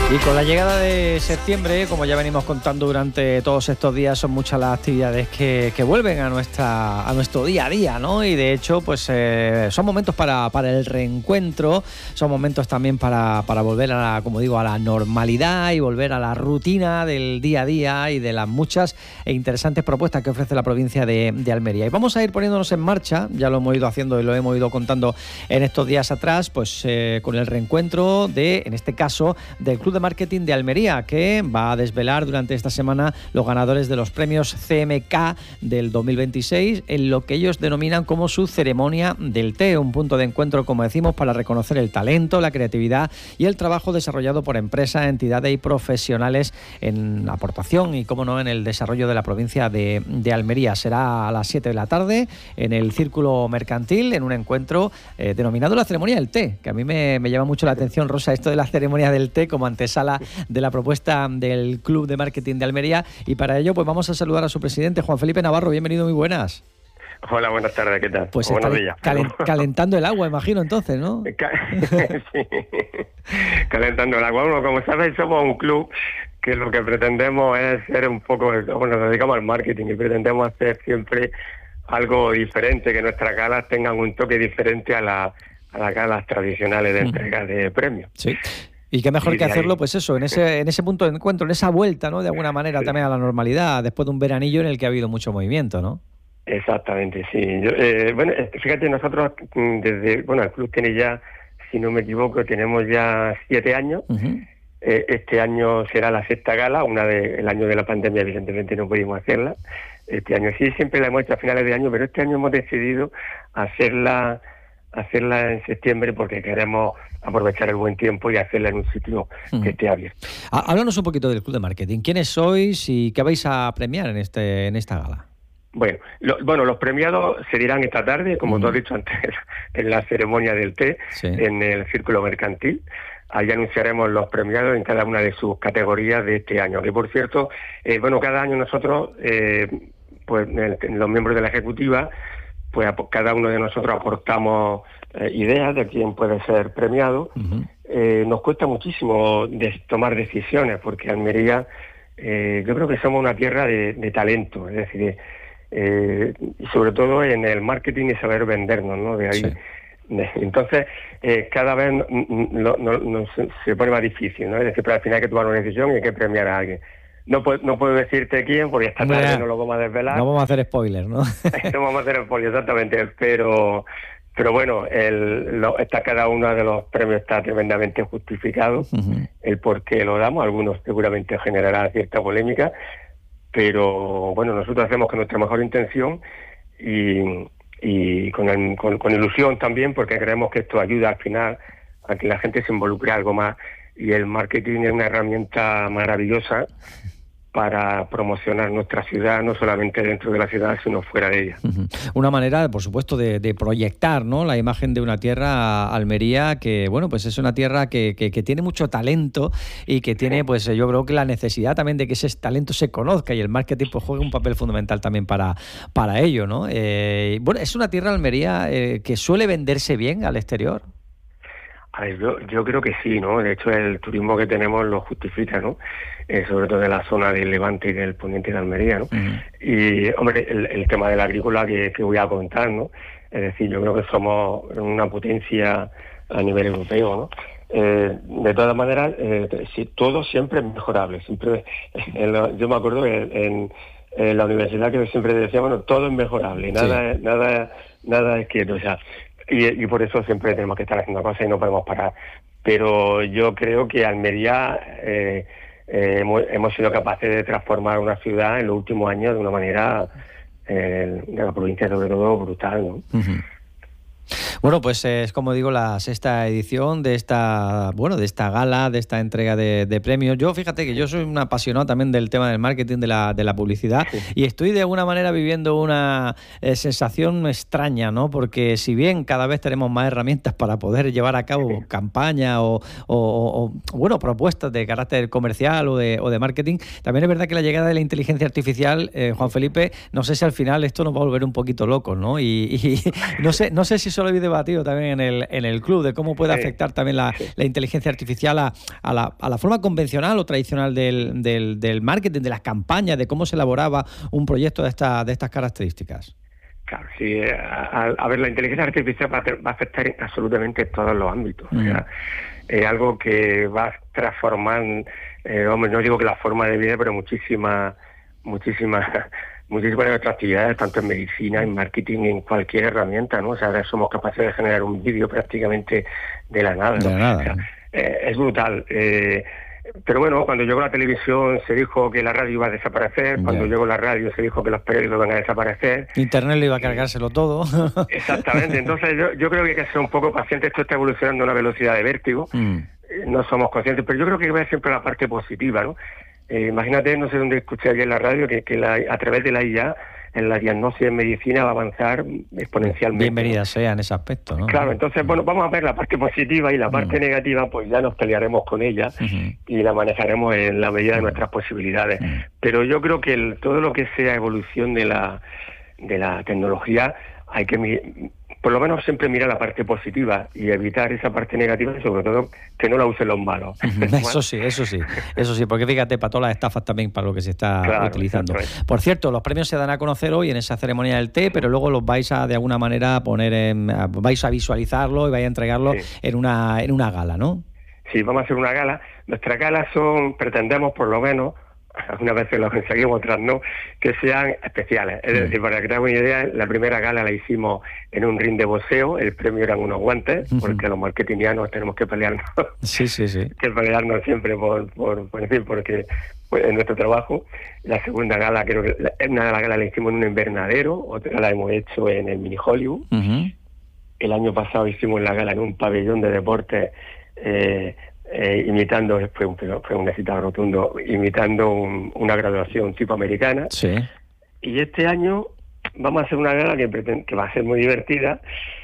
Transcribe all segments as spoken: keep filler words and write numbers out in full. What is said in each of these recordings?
Y con la llegada de septiembre, como ya venimos contando durante todos estos días, son muchas las actividades que, que vuelven a nuestra a nuestro día a día, ¿no? Y de hecho, pues eh, son momentos para, para el reencuentro, son momentos también para, para volver a la, como digo, a la normalidad y volver a la rutina del día a día y de las muchas e interesantes propuestas que ofrece la provincia de, de Almería. Y vamos a ir poniéndonos en marcha, ya lo hemos ido haciendo y lo hemos ido contando en estos días atrás, pues eh, con el reencuentro de, en este caso, del Club de Marketing de Almería, que va a desvelar durante esta semana los ganadores de los premios C M K del dos mil veintiséis en lo que ellos denominan como su ceremonia del té, un punto de encuentro, como decimos, para reconocer el talento, la creatividad y el trabajo desarrollado por empresas, entidades y profesionales en aportación y, como no, en el desarrollo de la provincia de, de Almería. Será a las siete de la tarde en el Círculo Mercantil, en un encuentro eh, denominado la ceremonia del té, que a mí me, me llama mucho la atención, Rosa, esto de la ceremonia del té como antesala de la propuesta del Club de Marketing de Almería, y para ello pues vamos a saludar a su presidente, Juan Felipe Navarro. Bienvenido, muy buenas. Hola, buenas tardes, ¿qué tal? Pues buenos días. Calen, calentando el agua, imagino, entonces, ¿no? Sí, calentando el agua. Bueno, como sabéis, somos un club que lo que pretendemos es ser un poco, bueno, nos dedicamos al marketing y pretendemos hacer siempre algo diferente, que nuestras galas tengan un toque diferente a, la, a las galas tradicionales de entrega de premios. Sí. Y qué mejor y que hacerlo, ahí, pues eso, en ese en ese punto de encuentro, en esa vuelta, ¿no? De alguna manera sí. También a la normalidad, después de un veranillo en el que ha habido mucho movimiento, ¿no? Exactamente, sí. Yo, eh, bueno, fíjate, nosotros desde, bueno, el club tiene ya, si no me equivoco, tenemos ya siete años. Uh-huh. Eh, este año será la sexta gala, una de, el año de la pandemia, evidentemente no pudimos hacerla. Este año sí, siempre la hemos hecho a finales de año, pero este año hemos decidido hacerla hacerla en septiembre porque queremos aprovechar el buen tiempo y hacerla en un sitio uh-huh. que esté abierto. Háblanos un poquito del Club de Marketing. ¿Quiénes sois y qué vais a premiar en este en esta gala? Bueno, lo, bueno, los premiados se dirán esta tarde, como uh-huh. tú has dicho antes, en la ceremonia del té, sí. en el Círculo Mercantil. Ahí anunciaremos los premiados en cada una de sus categorías de este año. Que, por cierto, eh, bueno, cada año nosotros, eh, pues los miembros de la ejecutiva, pues cada uno de nosotros aportamos eh, ideas de quién puede ser premiado. Uh-huh. Eh, nos cuesta muchísimo de tomar decisiones, porque Almería, eh, yo creo que somos una tierra de, de talento, es decir, eh, y sobre todo en el marketing y saber vendernos, ¿no? De ahí. Sí. De, entonces, eh, cada vez no, no, no, no se, se pone más difícil, ¿no? Es decir, pero al final hay que tomar una decisión y hay que premiar a alguien. No puedo, no puedo decirte quién, porque esta tarde no, no lo vamos a desvelar. No vamos a hacer spoilers, ¿no? No vamos a hacer spoilers, exactamente. Pero, pero bueno, el, lo, está cada uno de los premios está tremendamente justificado. Uh-huh. El por qué lo damos, algunos seguramente generará cierta polémica, pero bueno, nosotros hacemos con nuestra mejor intención y, y con, el, con, con ilusión también, porque creemos que esto ayuda al final a que la gente se involucre algo más, y el marketing es una herramienta maravillosa para promocionar nuestra ciudad, no solamente dentro de la ciudad, sino fuera de ella. Uh-huh. Una manera, por supuesto, de, de proyectar, ¿no?, la imagen de una tierra, Almería, que, bueno, pues es una tierra que, que, que tiene mucho talento y que tiene, pues yo creo que la necesidad también de que ese talento se conozca, y el marketing pues juega un papel fundamental también para, para ello, ¿no? Eh, bueno, es una tierra, Almería, eh, que suele venderse bien al exterior. A ver, yo, yo creo que sí, ¿no? De hecho, el turismo que tenemos lo justifica, ¿no? Eh, sobre todo de la zona del Levante y del Poniente de Almería, ¿no? Uh-huh. Y, hombre, el, el tema de la agrícola que, que voy a contar, ¿no? Es decir, yo creo que somos una potencia a nivel europeo, ¿no? Eh, de todas maneras, eh, sí, todo siempre es mejorable. Siempre, en la, yo me acuerdo en, en, en la universidad que siempre decía, bueno, todo es mejorable, nada, sí. nada, nada es quieto, o sea... Y, y por eso siempre tenemos que estar haciendo cosas y no podemos parar. Pero yo creo que Almería eh, eh, hemos, hemos sido capaces de transformar una ciudad en los últimos años de una manera, eh, de la provincia sobre todo, brutal, ¿no? Uh-huh. Bueno, pues es, como digo, la sexta edición de esta, bueno, de esta gala, de esta entrega de, de premios. Yo, fíjate que yo soy un apasionado también del tema del marketing, de la, de la publicidad, sí. Y estoy de alguna manera viviendo una eh, sensación extraña, ¿no? Porque si bien cada vez tenemos más herramientas para poder llevar a cabo sí. campañas o, o, o, bueno, propuestas de carácter comercial o de, o de marketing, también es verdad que la llegada de la inteligencia artificial, eh, Juan Felipe, no sé si al final esto nos va a volver un poquito locos, ¿no? Y, y no sé, no sé si eso lo habéis debatido también en el, en el club, de cómo puede sí, afectar también la, sí. la inteligencia artificial a, a, la, a la forma convencional o tradicional del, del, del marketing, de las campañas, de cómo se elaboraba un proyecto de, esta, de estas características. Claro, sí. A, a ver, la inteligencia artificial va a, va a afectar en absolutamente todos los ámbitos. Mm. O sea, es algo que va a transformar, eh, hombre, no digo que la forma de vida, pero muchísimas, muchísimas, muchísimas de nuestras actividades, tanto en medicina, en marketing, en cualquier herramienta, ¿no? O sea, somos capaces de generar un vídeo prácticamente de la nada, ¿no? De la nada. O sea, eh, es brutal. Eh, Pero bueno, cuando llegó la televisión se dijo que la radio iba a desaparecer, cuando yeah. llegó la radio se dijo que los periódicos iban a desaparecer. Internet le iba a cargárselo todo. Exactamente, entonces yo, yo creo que hay que ser un poco paciente, esto está evolucionando a una velocidad de vértigo, mm. no somos conscientes, pero yo creo que hay que ver siempre la parte positiva, ¿no? Eh, imagínate, no sé dónde escuché ayer en la radio, que, que la, a través de la I A, en la diagnosis en medicina va a avanzar exponencialmente. Bienvenida sea en ese aspecto, ¿no? Claro, entonces, bueno, vamos a ver la parte positiva y la parte uh-huh. negativa, pues ya nos pelearemos con ella uh-huh. y la manejaremos en la medida de nuestras posibilidades. Uh-huh. Pero yo creo que el, todo lo que sea evolución de la de la tecnología, hay que por lo menos siempre mirar la parte positiva y evitar esa parte negativa y sobre todo que no la usen los malos. Eso sí, eso sí, eso sí, porque fíjate, para todas las estafas también, para lo que se está claro, utilizando. Por cierto, los premios se dan a conocer hoy en esa ceremonia del té, pero luego los vais a de alguna manera poner en, vais a visualizarlo y vais a entregarlo sí. en una en una gala, ¿no? Sí, vamos a hacer una gala. Nuestras galas son, pretendemos por lo menos, algunas veces los conseguimos, otras no, que sean especiales. Es decir, para que te hagas una idea, la primera gala la hicimos en un ring de boxeo, el premio eran unos guantes, uh-huh. porque los marketingianos tenemos que pelearnos, sí, sí, sí. que pelearnos siempre por, por, por decir, porque pues, es nuestro trabajo. La segunda gala, creo que la, una de las galas la hicimos en un invernadero, otra la hemos hecho en el Mini Hollywood. Uh-huh. El año pasado hicimos la gala en un pabellón de deportes, eh, Eh, imitando, fue un, fue un éxito rotundo, imitando un, una graduación tipo americana. Sí. Y este año vamos a hacer una gala que, pretend, que va a ser muy divertida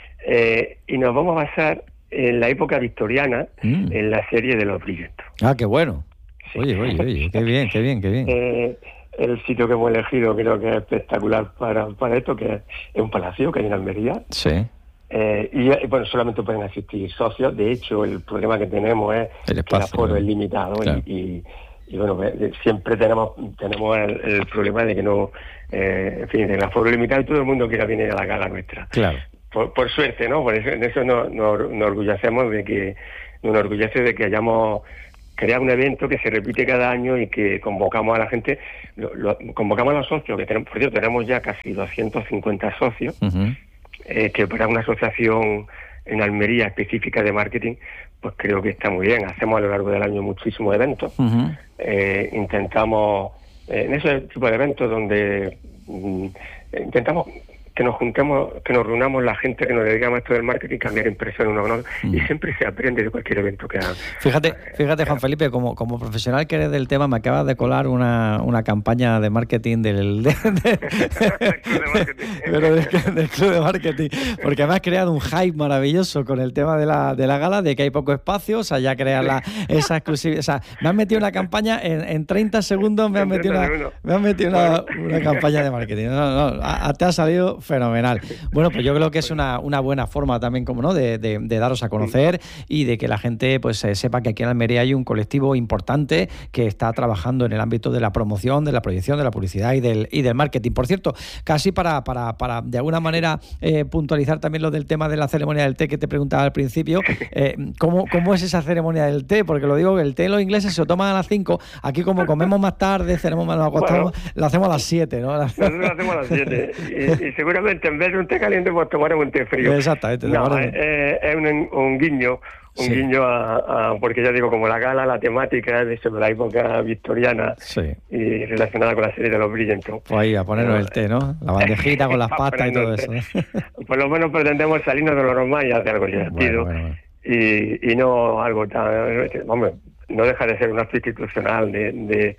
eh, y nos vamos a basar en la época victoriana, mm. en la serie de los Bridgerton. Ah, qué bueno. Sí. Oye, oye, oye, qué bien, qué bien, qué bien. Eh, el sitio que hemos elegido creo que es espectacular para, para esto, que es un palacio que hay en Almería. Sí. Eh, y bueno, solamente pueden asistir socios. De hecho, el problema que tenemos es el espacio, que el aforo ¿no? es limitado. Claro. y, y, y bueno, siempre tenemos tenemos el, el problema de que no, eh, en fin, el aforo es limitado y todo el mundo quiere venir a la gala nuestra. Claro. Por, por suerte, ¿no? Por eso, en eso nos, nos, nos orgullecemos de que nos enorgullece de que hayamos creado un evento que se repite cada año y que convocamos a la gente, lo, lo, convocamos a los socios, que tenemos, por cierto, tenemos ya casi doscientos cincuenta socios. Uh-huh. Eh, que para una asociación en Almería específica de marketing, pues creo que está muy bien. Hacemos a lo largo del año muchísimos eventos. Uh-huh. Eh, intentamos, eh, en ese tipo de eventos donde mm, intentamos que nos juntemos, que nos reunamos la gente que nos dedicamos a esto del marketing, cambiar impresiones uno con otro, mm. y siempre se aprende de cualquier evento que haga. Fíjate, fíjate Juan Felipe, como, como profesional que eres del tema, me acabas de colar una, una campaña de marketing del, de, de, del club de marketing. Pero del, del club de marketing, porque me has creado un hype maravilloso con el tema de la, de la gala, de que hay poco espacio, o sea, ya creas la, esa exclusividad, o sea, me has metido una campaña en, en treinta segundos, me has metido una, me has metido una, una campaña de marketing. No, no, a, te ha salido fenomenal. Bueno, pues yo creo que es una, una buena forma también, como no, de, de, de daros a conocer y de que la gente pues eh, sepa que aquí en Almería hay un colectivo importante que está trabajando en el ámbito de la promoción, de la proyección, de la publicidad y del, y del marketing. Por cierto, casi para, para, para de alguna manera eh, puntualizar también lo del tema de la ceremonia del té que te preguntaba al principio, eh, ¿cómo, ¿cómo es esa ceremonia del té? Porque lo digo, que el té los ingleses se lo toman a las cinco, aquí como comemos más tarde, cenamos más, nos acostamos, bueno, lo hacemos a las siete, ¿no? Nosotros lo hacemos a las siete y, y seguramente en vez de un té caliente pues tomaremos un té frío. Exactamente. No, es, es un, un guiño, un sí. guiño a, a, porque ya digo, como la gala, la temática es de la época victoriana sí. y relacionada con la serie de los Bridgerton. Pues ahí, a ponernos el té, ¿no? La bandejita con las pastas y todo eso. Por lo menos pretendemos salirnos de lo normal y hacer algo divertido. Bueno, bueno, bueno. Y, y no algo tan... Hombre, no deja de ser un acto institucional de... de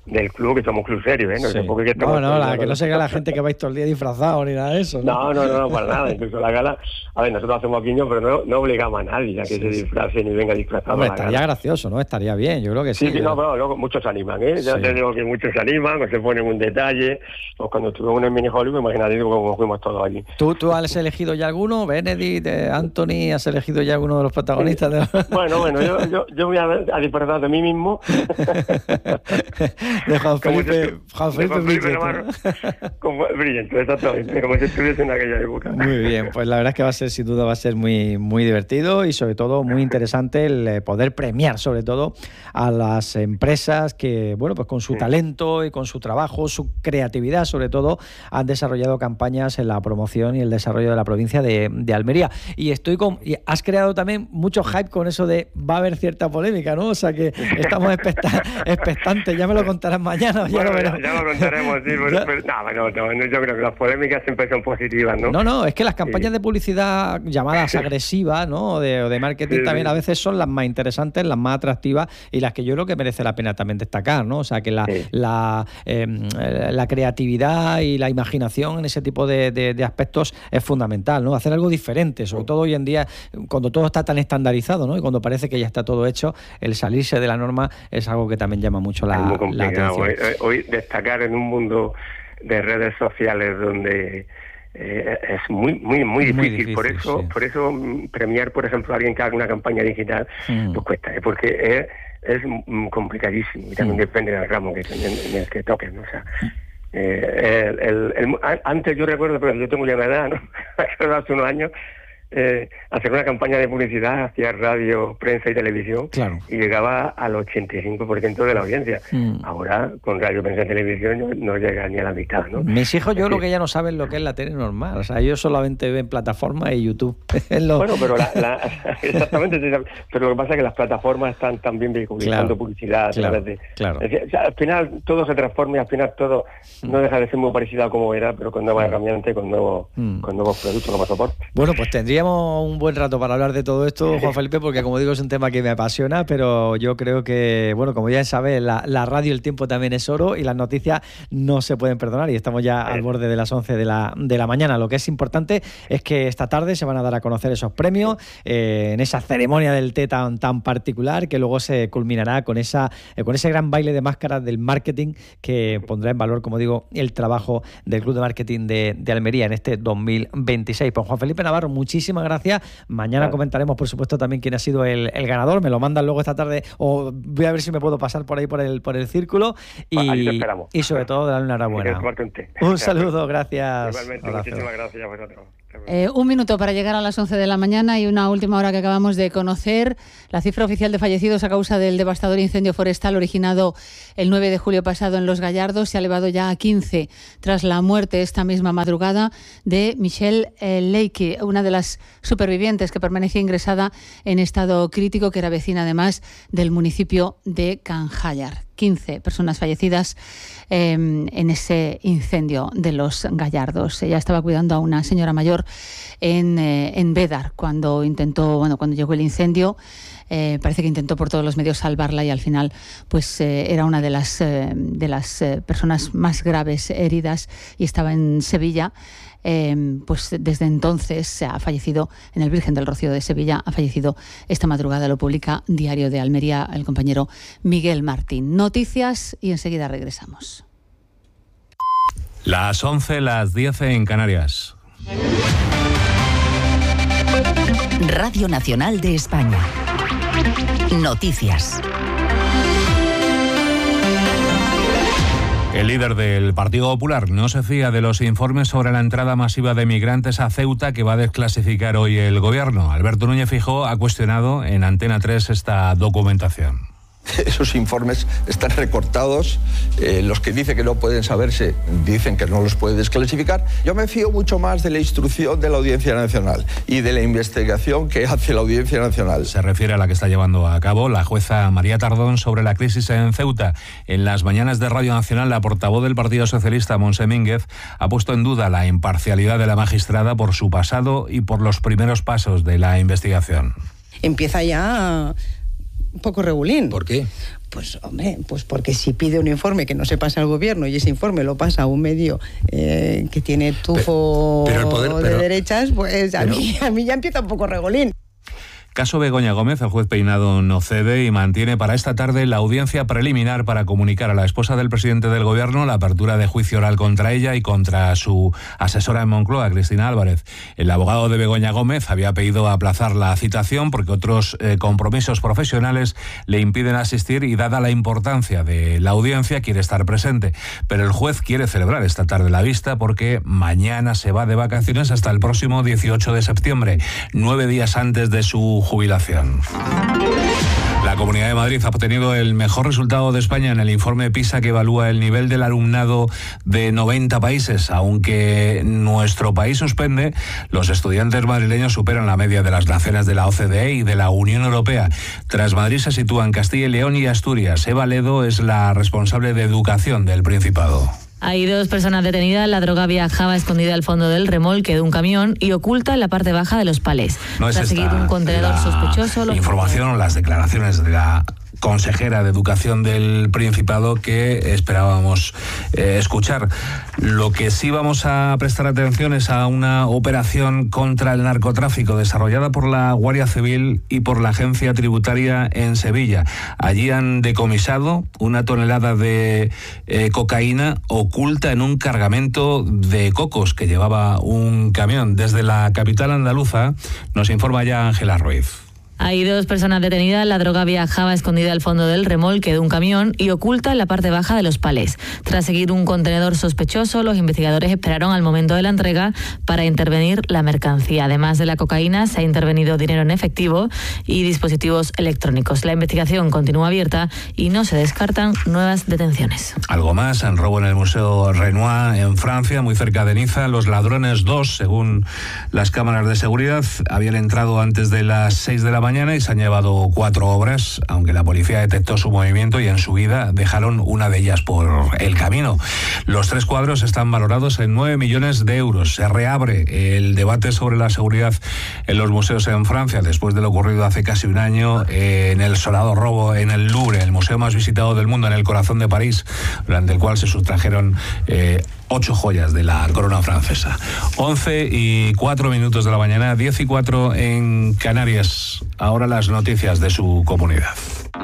del club, que somos un club serio, ¿eh? No, sí. que no, no, la, que no se vea la gente que vais todo el día disfrazado ni nada de eso. No, no, no, no, para nada. Incluso la gala, a ver, nosotros hacemos guiño, pero no, no obligamos a nadie a que sí, se disfrace ni venga disfrazado. Hombre, estaría gracioso, ¿no? Estaría bien, yo creo que sí. Sí, sí, no, pero luego muchos se animan, ¿eh? Ya sí. te digo que muchos se animan, o se ponen un detalle. Pues cuando estuvimos en el Mini Hollywood, imagínate cómo fuimos todos allí. ¿Tú, ¿Tú has elegido ya alguno? Benedict, Anthony, ¿has elegido ya alguno de los protagonistas? Sí. De... Bueno, bueno, yo, yo, yo voy a, a disfrazar de mí mismo. De Juan Felipe, Juan Felipe, Juan Felipe Navarro, como brillante, exactamente, como si estuviese en aquella época. Muy bien, pues la verdad es que va a ser, sin duda, va a ser muy, muy divertido y sobre todo muy interesante el poder premiar, sobre todo, a las empresas que, bueno, pues con su sí. talento y con su trabajo, su creatividad, sobre todo, han desarrollado campañas en la promoción y el desarrollo de la provincia de, de Almería. Y estoy con, y has creado también mucho hype con eso de va a haber cierta polémica, ¿no? O sea que estamos expecta- expectantes, ya me lo contarás mañana. Bueno, ya, lo ya, ya lo contaremos, sí, pero, pero, no, no, no, yo creo que las polémicas siempre son positivas, ¿no? No, no, es que las campañas sí. de publicidad llamadas agresivas, ¿no? O de, o de marketing sí, también sí. a veces son las más interesantes, las más atractivas y las que yo creo que merece la pena también destacar, ¿no? O sea que la, sí. la, eh, la creatividad y la imaginación en ese tipo de, de, de aspectos es fundamental, ¿no? Hacer algo diferente, sobre todo hoy en día, cuando todo está tan estandarizado, ¿no? Y cuando parece que ya está todo hecho, el salirse de la norma es algo que también llama mucho la, la atención. Hoy, hoy destacar en un mundo de redes sociales donde eh, es muy muy muy difícil, muy difícil por eso sí. por eso premiar, por ejemplo, a alguien que haga una campaña digital mm. pues cuesta, ¿eh? Porque es, es complicadísimo y también mm. depende del ramo que en, en el que toques, ¿no? O sea, eh, el, el, el, antes yo recuerdo, pero yo tengo ya una edad, ¿no? Hace unos años Eh, hacer una campaña de publicidad hacia radio, prensa y televisión claro. y llegaba al ochenta y cinco por ciento de la audiencia. Mm. Ahora, con radio, prensa y televisión no, no llega ni a la mitad, ¿no? Mis hijos yo es creo que... que ya no saben lo que es la tele normal. O sea, ellos solamente ven plataformas y YouTube. lo... Bueno, pero la, la, exactamente, pero lo que pasa es que las plataformas están también vehiculando claro. publicidad. Claro, de, claro. Es decir, o sea, al final todo se transforma y al final todo mm. no deja de ser muy parecido a como era, pero con nuevas mm. herramientas, con nuevos, mm. con nuevos productos como soporte. Bueno, pues tendríamos un buen rato para hablar de todo esto, Juan Felipe, porque como digo es un tema que me apasiona, pero yo creo que, bueno, como ya sabes, la, la radio y el tiempo también es oro y las noticias no se pueden perdonar y estamos ya al borde de las once de la, de la mañana. Lo que es importante es que esta tarde se van a dar a conocer esos premios eh, en esa ceremonia del té tan, tan particular que luego se culminará con, esa, eh, con ese gran baile de máscaras del marketing que pondrá en valor, como digo, el trabajo del Club de Marketing de, de Almería en este dos mil veintiséis. Pues Juan Felipe Navarro, muchísimas gracias. Mañana comentaremos, por supuesto, también quién ha sido el, el ganador. Me lo mandan luego esta tarde o voy a ver si me puedo pasar por ahí por el por el círculo y, y sobre todo darle una enhorabuena. Un, un saludo, gracias. Igualmente, muchísimas gracias a vosotros. Eh, un minuto para llegar a las once de la mañana y una última hora que acabamos de conocer. La cifra oficial de fallecidos a causa del devastador incendio forestal originado el nueve de julio pasado en Los Gallardos se ha elevado ya a quince tras la muerte esta misma madrugada de Michelle eh, Leike, una de las supervivientes que permanecía ingresada en estado crítico, que era vecina además del municipio de Canjayar. quince personas fallecidas eh, en ese incendio de Los Gallardos. Ella estaba cuidando a una señora mayor en, eh, en Bédar cuando intentó, bueno, cuando llegó el incendio. Eh, parece que intentó por todos los medios salvarla y al final pues eh, era una de las, eh, de las eh, personas más graves heridas y estaba en Sevilla. Eh, pues desde entonces se ha fallecido en el Virgen del Rocío de Sevilla, ha fallecido esta madrugada, lo publica Diario de Almería el compañero Miguel Martín. Noticias y enseguida regresamos. Las once, las diez en Canarias. Radio Nacional de España. Noticias. El líder del Partido Popular no se fía de los informes sobre la entrada masiva de migrantes a Ceuta que va a desclasificar hoy el gobierno. Alberto Núñez Feijóo ha cuestionado en Antena tres esta documentación. Esos informes están recortados, eh, los que dicen que no pueden saberse dicen que no los puede desclasificar. Yo me fío mucho más de la instrucción de la Audiencia Nacional y de la investigación que hace la Audiencia Nacional. Se refiere a la que está llevando a cabo la jueza María Tardón sobre la crisis en Ceuta. En las mañanas de Radio Nacional, la portavoz del Partido Socialista, Montse Mínguez, ha puesto en duda la imparcialidad de la magistrada por su pasado y por los primeros pasos de la investigación. Empieza ya un poco regulín. ¿Por qué? Pues hombre, pues porque si pide un informe que no se pasa al gobierno y ese informe lo pasa a un medio eh, que tiene tufo pero, pero el poder, de pero, derechas, pues a, pero, mí, a mí ya empieza un poco regolín. Caso Begoña Gómez, el juez Peinado no cede y mantiene para esta tarde la audiencia preliminar para comunicar a la esposa del presidente del gobierno la apertura de juicio oral contra ella y contra su asesora en Moncloa, Cristina Álvarez. El abogado de Begoña Gómez había pedido aplazar la citación porque otros eh, compromisos profesionales le impiden asistir y dada la importancia de la audiencia quiere estar presente. Pero el juez quiere celebrar esta tarde la vista porque mañana se va de vacaciones hasta el próximo dieciocho de septiembre, nueve días antes de su jubilación. La Comunidad de Madrid ha obtenido el mejor resultado de España en el informe PISA que evalúa el nivel del alumnado de noventa países. Aunque nuestro país suspende, los estudiantes madrileños superan la media de las naciones de la O C D E y de la Unión Europea. Tras Madrid se sitúan Castilla y León y Asturias. Eva Ledo es la responsable de educación del Principado. Hay dos personas detenidas. La droga viajaba escondida al fondo del remolque de un camión y oculta en la parte baja de los palés. No es Tras seguir un contenedor sospechoso. La información o las declaraciones de la consejera de Educación del Principado que esperábamos eh, escuchar. Lo que sí vamos a prestar atención es a una operación contra el narcotráfico desarrollada por la Guardia Civil y por la Agencia Tributaria en Sevilla. Allí han decomisado una tonelada de eh, cocaína oculta en un cargamento de cocos que llevaba un camión. Desde la capital andaluza nos informa ya Ángela Ruiz. Hay dos personas detenidas. La droga viajaba escondida al fondo del remolque de un camión y oculta en la parte baja de los palés. Tras seguir un contenedor sospechoso, los investigadores esperaron al momento de la entrega para intervenir la mercancía. Además de la cocaína, se ha intervenido dinero en efectivo y dispositivos electrónicos. La investigación continúa abierta y no se descartan nuevas detenciones. Algo más, en robo en el Museo Renoir en Francia, muy cerca de Niza. Los ladrones, dos, según las cámaras de seguridad, habían entrado antes de las seis de la mañana y se han llevado cuatro obras, aunque la policía detectó su movimiento y en su huida dejaron una de ellas por el camino. Los tres cuadros están valorados en nueve millones de euros. Se reabre el debate sobre la seguridad en los museos en Francia después de lo ocurrido hace casi un año en el sonado robo en el Louvre, el museo más visitado del mundo en el corazón de París, durante el cual se sustrajeron eh, ocho joyas de la corona francesa. once y cuatro minutos de la mañana, diez y cuatro en Canarias. Ahora las noticias de su comunidad.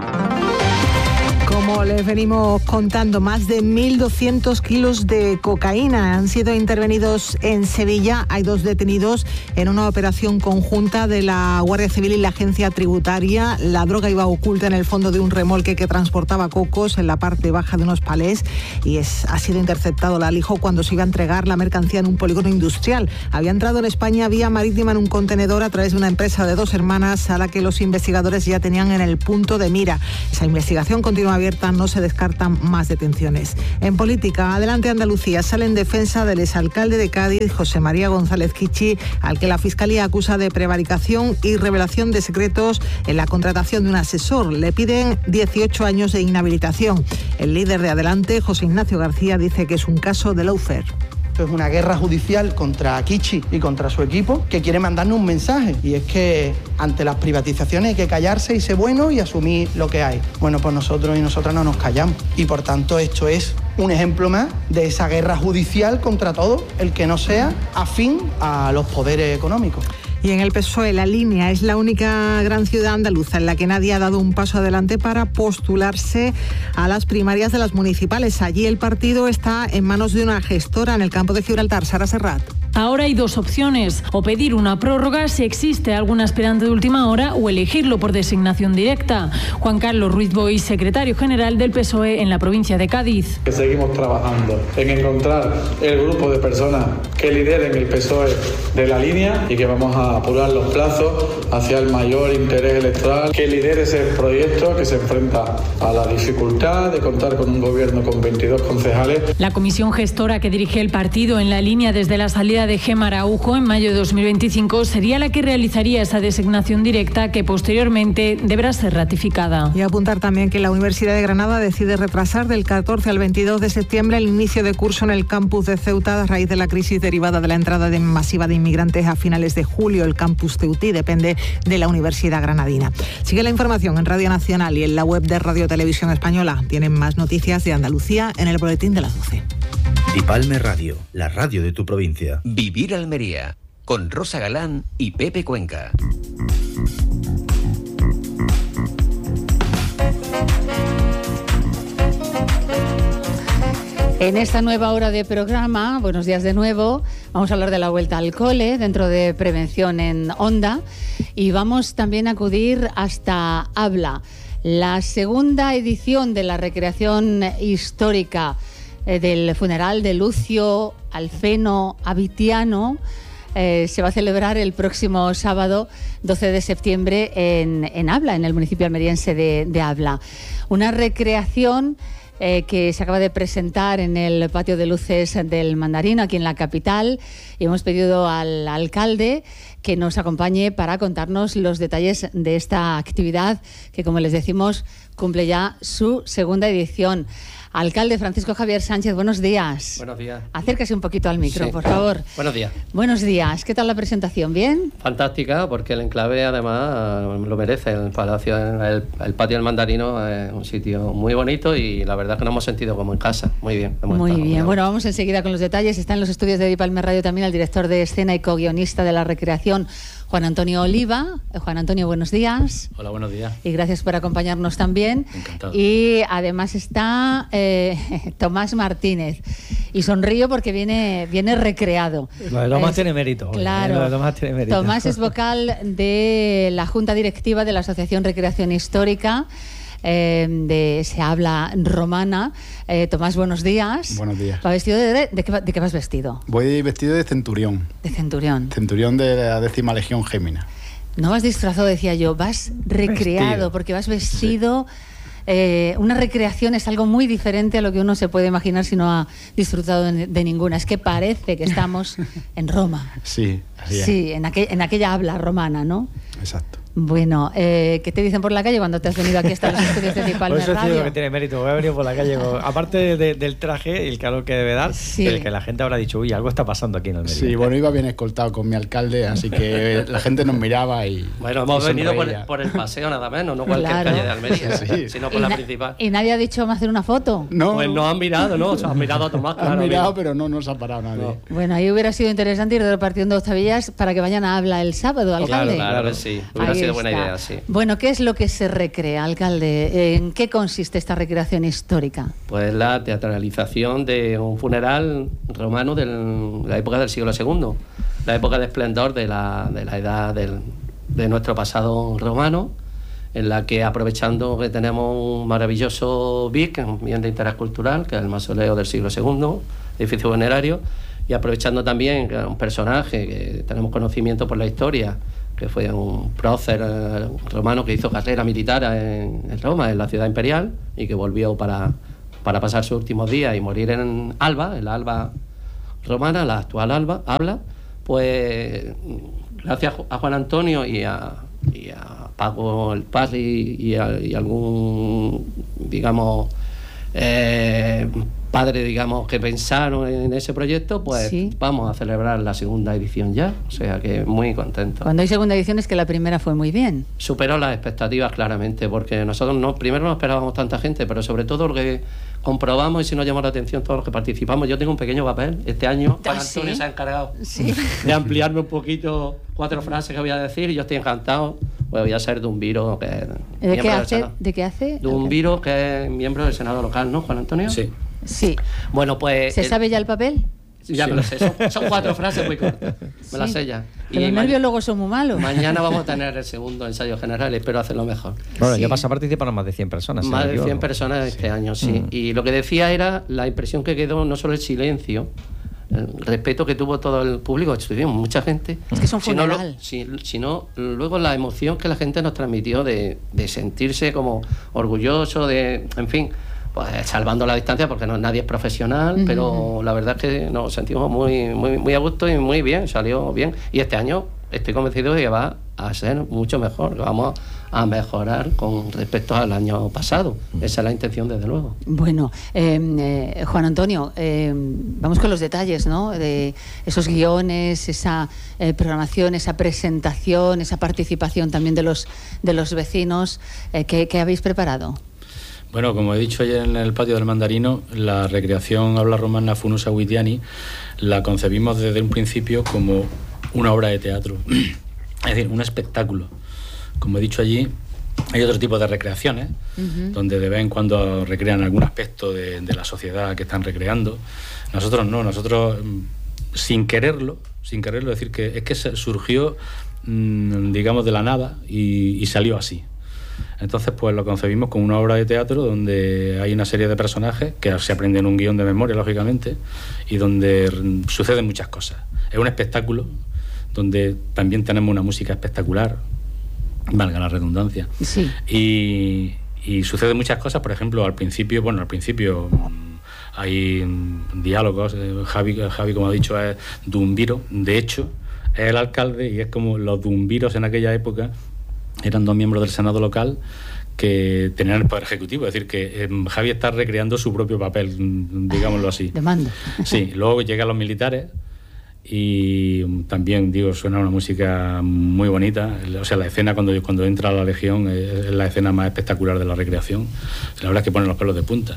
Como les venimos contando, más de mil doscientos kilos de cocaína han sido intervenidos en Sevilla. Hay dos detenidos en una operación conjunta de la Guardia Civil y la Agencia Tributaria. La droga iba oculta en el fondo de un remolque que transportaba cocos en la parte baja de unos palés y es, ha sido interceptado el alijo cuando se iba a entregar la mercancía en un polígono industrial. Había entrado en España vía marítima en un contenedor a través de una empresa de dos hermanas a la que los investigadores ya tenían en el punto de mira. Esa investigación continúa abierta, no se descartan más detenciones. En política, adelante Andalucía sale en defensa del exalcalde de Cádiz, José María González Kichi, al que la Fiscalía acusa de prevaricación y revelación de secretos en la contratación de un asesor. Le piden dieciocho años de inhabilitación. El líder de Adelante, José Ignacio García, dice que es un caso de lawfare. Es una guerra judicial contra Kichi y contra su equipo que quiere mandarnos un mensaje, y es que ante las privatizaciones hay que callarse y ser bueno y asumir lo que hay. Bueno, pues nosotros y nosotras no nos callamos y por tanto esto es un ejemplo más de esa guerra judicial contra todo el que no sea afín a los poderes económicos. Y en el P S O E, La Línea es la única gran ciudad andaluza en la que nadie ha dado un paso adelante para postularse a las primarias de las municipales. Allí el partido está en manos de una gestora en el campo de Gibraltar, Sara Serrat. Ahora hay dos opciones, o pedir una prórroga si existe algún aspirante de última hora o elegirlo por designación directa. Juan Carlos Ruiz Boix, secretario general del P S O E en la provincia de Cádiz. Que seguimos trabajando en encontrar el grupo de personas que lideren el P S O E de La Línea y que vamos a apurar los plazos hacia el mayor interés electoral, que lidere ese proyecto que se enfrenta a la dificultad de contar con un gobierno con veintidós concejales. La comisión gestora que dirige el partido en La Línea desde la salida salida de Gemma Araujo en mayo de dos mil veinticinco sería la que realizaría esa designación directa que posteriormente deberá ser ratificada. Y apuntar también que la Universidad de Granada decide retrasar del catorce al veintidós de septiembre el inicio de curso en el campus de Ceuta a raíz de la crisis derivada de la entrada de masiva de inmigrantes a finales de julio. El campus ceutí depende de la Universidad granadina. Sigue la información en Radio Nacional y en la web de Radio Televisión Española. Tienen más noticias de Andalucía en el boletín de las doce. Dipalme Radio, la radio de tu provincia. Vivir Almería, con Rosa Galán y Pepe Cuenca. En esta nueva hora de programa, buenos días de nuevo, vamos a hablar de la vuelta al cole dentro de Prevención en Onda y vamos también a acudir hasta Habla, la segunda edición de la recreación histórica del funeral de Lucio Alfeno Abitiano. Eh, se va a celebrar el próximo sábado doce de septiembre en, en Habla, en el municipio almeriense de, de Habla. Una recreación eh, que se acaba de presentar en el patio de luces del Mandarino, aquí en la capital, y hemos pedido al alcalde que nos acompañe para contarnos los detalles de esta actividad que, como les decimos, cumple ya su segunda edición. Alcalde Francisco Javier Sánchez, buenos días. Buenos días. Acérquese un poquito al micro, sí, por favor. Buenos días. Buenos días. ¿Qué tal la presentación? ¿Bien? Fantástica, porque el enclave además lo merece. El palacio, el, el patio del Mandarino es un sitio muy bonito y la verdad es que nos hemos sentido como en casa. Muy bien. Muy bien. Muy bueno, vamos enseguida con los detalles. Está en los estudios de Dipalme Radio también el director de escena y co-guionista de la recreación, Juan Antonio Oliva. Juan Antonio, buenos días. Hola, buenos días. Y gracias por acompañarnos también. Encantado. Y además está eh, Tomás Martínez. Y sonrío porque viene, viene recreado. Lo de Tomás es, tiene mérito. Claro. Lo de Tomás tiene mérito. Tomás es vocal de la Junta Directiva de la Asociación Recreación Histórica. Eh, de Se Habla Romana. Eh, Tomás, buenos días. Buenos días. ¿Va vestido de, de, qué, ¿De qué vas vestido? Voy vestido de centurión. De centurión. Centurión de la décima legión Gémina. No vas disfrazado, decía yo, vas recreado, vestido. Porque vas vestido... Sí. Eh, una recreación es algo muy diferente a lo que uno se puede imaginar si no ha disfrutado de, de ninguna. Es que parece que estamos en Roma. Sí, así es. Sí, en, aquel, en aquella habla romana, ¿no? Exacto. Bueno, eh, ¿qué te dicen por la calle cuando te has venido aquí hasta los estudios de Dipalme Radio? Por eso digo que tiene mérito, voy a venir por la calle. Aparte de, del traje y el calor que debe dar, sí. El que la gente habrá dicho, uy, algo está pasando aquí en Almería. Sí, bueno, iba bien escoltado con mi alcalde, así que la gente nos miraba y... Bueno, hemos y venido por el, por el paseo nada menos, no cualquier claro. calle de Almería, sí. sino por la principal. ¿Y nadie ha dicho vamos a hacer una foto? No. Pues nos han mirado, ¿no? Se han mirado a Tomás, claro. Han mirado, bien. pero no nos ha parado nadie. No. Bueno, ahí hubiera sido interesante ir repartiendo octavillas para que vayan a Habla el sábado, alcalde. Claro, claro, sí. Hubiera ahí sido está. Buena idea, sí. Bueno, ¿qué es lo que se recrea, alcalde? ¿En qué consiste esta recreación histórica? Pues la teatralización de un funeral romano de la época del siglo segundo, la época de esplendor de la, de la edad del, de nuestro pasado romano, en la que, aprovechando que tenemos un maravilloso B I C, un bien de interés cultural, que es el mausoleo del siglo segundo, edificio funerario, y aprovechando también que un personaje que tenemos conocimiento por la historia, que fue un prócer eh, romano que hizo carrera militar en, en Roma, en la ciudad imperial, y que volvió para, para pasar sus últimos días y morir en Alba, en la Alba romana, la actual Alba, Habla. Pues gracias a Juan Antonio y a, y a Paco el Parri y, a, y algún, digamos, eh, padre, digamos, que pensaron en ese proyecto, pues sí. Vamos a celebrar la segunda edición ya, o sea que muy contento. Cuando hay segunda edición es que la primera fue muy bien. Superó las expectativas claramente, porque nosotros no, primero no esperábamos tanta gente, pero sobre todo lo que comprobamos y si nos llamó la atención todos los que participamos. Yo tengo un pequeño papel, este año Juan ¿Ah, Antonio sí? se ha encargado sí. de ampliarme un poquito cuatro frases que voy a decir y yo estoy encantado. Pues voy a ser de un viro que ¿De qué hace? ¿De qué hace? De un viro que es miembro del Senado local, ¿no, Juan Antonio? Sí. Sí. Bueno, pues... ¿Se el... sabe ya el papel? Ya sí. Me lo sé, son, son cuatro frases muy cortas. Me sí. las sé ya. Pero los nervios luego son muy malos. Mañana vamos a tener el segundo ensayo general, espero hacerlo mejor. Bueno, sí. Ya vas a participar más de cien personas. Más de cien personas este sí. año, sí. Mm. Y lo que decía era la impresión que quedó, no solo el silencio, el respeto que tuvo todo el público, estuvimos mucha gente. Es que son funeral. Sino, si, sino luego la emoción que la gente nos transmitió de, de sentirse como orgulloso, de, en fin... pues salvando la distancia, porque no, nadie es profesional, uh-huh. pero la verdad es que nos sentimos muy, muy, muy a gusto y muy bien, salió bien. Y este año estoy convencido de que va a ser mucho mejor, que vamos a mejorar con respecto al año pasado. Esa es la intención, desde luego. Bueno, eh, eh, Juan Antonio, eh, vamos con los detalles, ¿no? De esos guiones, esa eh, programación, esa presentación, esa participación también de los de los vecinos. Eh, ¿qué, ¿Qué habéis preparado? Bueno, como he dicho ayer en el patio del Mandarino, la recreación Habla Romana Funus Aguitiani la concebimos desde un principio como una obra de teatro, es decir, un espectáculo. Como he dicho allí, hay otro tipo de recreaciones, uh-huh. donde de vez en cuando recrean algún aspecto de, de la sociedad que están recreando. Nosotros no, nosotros sin quererlo, sin quererlo, es decir, que es que surgió, digamos, de la nada y, y salió así. Entonces, pues lo concebimos como una obra de teatro donde hay una serie de personajes que se aprenden un guión de memoria, lógicamente, y donde suceden muchas cosas. Es un espectáculo donde también tenemos una música espectacular, valga la redundancia. Sí. Y, y suceden muchas cosas, por ejemplo, al principio, bueno, al principio hay diálogos. Javi, Javi como ha dicho, es dumbiro. De hecho, es el alcalde y es como los dumbiros en aquella época. Eran dos miembros del Senado local que tenían el poder ejecutivo, es decir, que eh, Javi está recreando su propio papel, digámoslo así. De mando. Sí, luego llegan los militares y también, digo, suena una música muy bonita. O sea, la escena cuando, cuando entra la Legión es la escena más espectacular de la recreación. La verdad es que ponen los pelos de punta.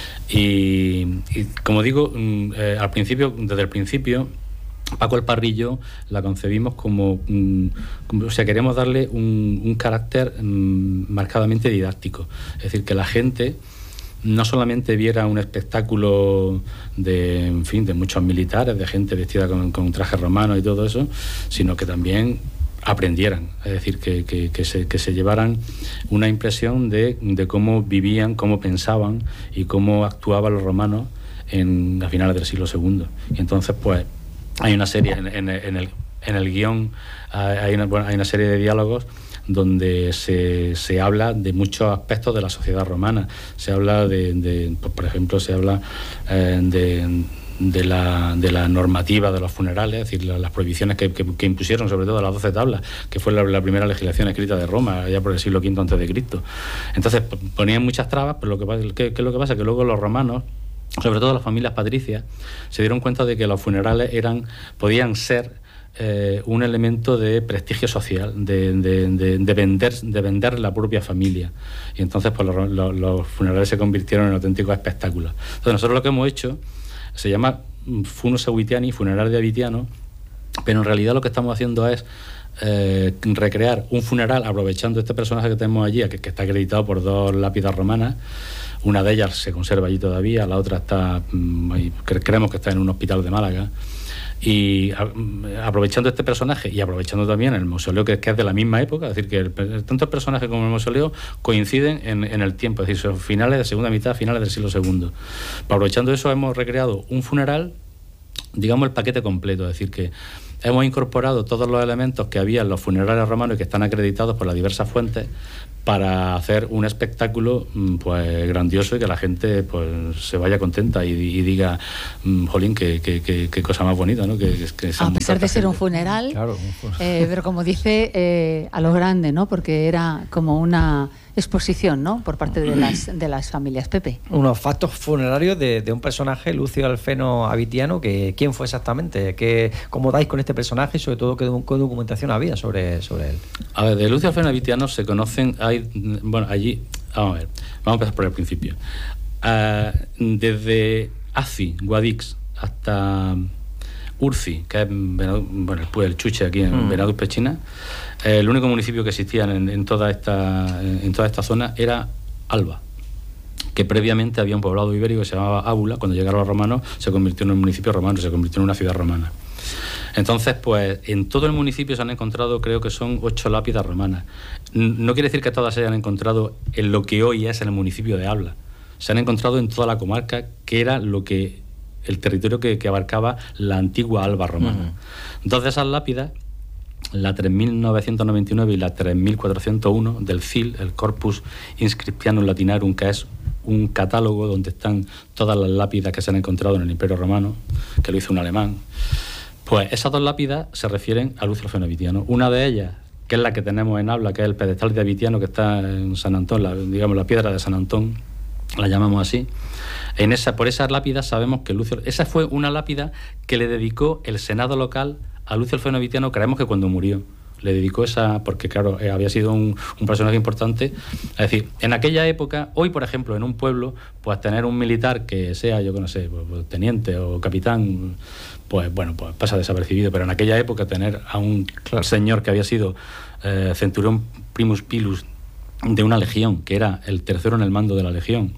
Y, y como digo, eh, al principio, desde el principio, Paco el Parrillo la concebimos como, como o sea, queremos darle un, un carácter um, marcadamente didáctico, es decir, que la gente no solamente viera un espectáculo de, en fin, de muchos militares, de gente vestida con, con trajes romanos y todo eso, sino que también aprendieran, es decir, que, que, que, se, que se llevaran una impresión de, de cómo vivían, cómo pensaban y cómo actuaban los romanos en, a finales del siglo segundo. Y entonces, pues, hay una serie en, en, en el en el guión hay una, bueno, hay una serie de diálogos donde se, se habla de muchos aspectos de la sociedad romana. Se habla de, de por ejemplo, se habla eh, de, de, la, de la normativa de los funerales, es decir, las, las prohibiciones que, que, que impusieron, sobre todo las doce tablas, que fue la, la primera legislación escrita de Roma, ya por el siglo quinto antes de Cristo. Entonces ponían muchas trabas, pero lo que pasa, ¿qué, qué es lo que pasa? Que luego los romanos, sobre todo las familias patricias, se dieron cuenta de que los funerales eran, podían ser eh, un elemento de prestigio social, de, de, de, de, vender, de vender la propia familia. Y entonces pues, los, los, los funerales se convirtieron en auténticos espectáculos. Entonces nosotros lo que hemos hecho se llama Funus Aguitiani, funeral de Avitiano, pero en realidad lo que estamos haciendo es eh, recrear un funeral aprovechando este personaje que tenemos allí, que, que está acreditado por dos lápidas romanas. Una de ellas se conserva allí todavía, la otra está, creemos que está en un hospital de Málaga. Y aprovechando este personaje y aprovechando también el mausoleo, que, que es de la misma época, es decir, que el, tanto el personaje como el mausoleo coinciden en, en el tiempo, es decir, son finales de segunda mitad, finales del siglo segundo. Aprovechando eso hemos recreado un funeral, digamos el paquete completo, es decir, que hemos incorporado todos los elementos que había en los funerales romanos y que están acreditados por las diversas fuentes para hacer un espectáculo pues grandioso y que la gente pues se vaya contenta y, y diga, jolín, qué que, que, que cosa más bonita, ¿no? Que, que a pesar de ser gente. un funeral, claro, eh, pero como dice, eh, a lo grande, ¿no? Porque era como una exposición, ¿no? Por parte de las de las familias. Pepe. Unos factos funerarios de, de un personaje, Lucio Alfeno Avitiano, que ¿quién fue exactamente? ¿Qué, ¿Cómo dais con este personaje y sobre todo qué, qué documentación había sobre, sobre él? A ver, de Lucio Alfeno Avitiano se conocen, hay, bueno, allí, vamos a ver, vamos a empezar por el principio. Uh, desde Aci, Guadix, hasta Urci, que es Venadú, bueno, pues el Chuche aquí en mm. Venadús Pechina, eh, el único municipio que existía en, en toda esta en toda esta zona era Alba, que previamente había un poblado ibérico que se llamaba Ábula. Cuando llegaron los romanos se convirtió en un municipio romano, se convirtió en una ciudad romana. Entonces, pues en todo el municipio se han encontrado, creo que son ocho lápidas romanas. No quiere decir que todas se hayan encontrado en lo que hoy es el municipio de Alba. Se han encontrado en toda la comarca, que era lo que el territorio que, que abarcaba la antigua Alba romana. Uh-huh. Dos de esas lápidas, la tres mil novecientos noventa y nueve y la tres mil cuatrocientos uno del C I L, el Corpus Inscriptionum Latinarum, que es un catálogo donde están todas las lápidas que se han encontrado en el Imperio Romano, que lo hizo un alemán. Pues esas dos lápidas se refieren a Lucio Alfeno Vitiano. Una de ellas, que es la que tenemos en habla, que es el pedestal de Vitiano, que está en San Antón, la, digamos la piedra de San Antón, la llamamos así. En esa, por esas lápidas sabemos que Lucio... Esa fue una lápida que le dedicó el Senado local a Lucio Alfeno Vitiano, creemos que cuando murió. Le dedicó esa, porque claro, eh, había sido un, un personaje importante. Es decir, en aquella época, hoy por ejemplo, en un pueblo, pues tener un militar que sea, yo que no sé, pues, teniente o capitán, pues bueno, pues pasa desapercibido, pero en aquella época tener a un claro. señor que había sido eh, centurión primus pilus de una legión, que era el tercero en el mando de la legión,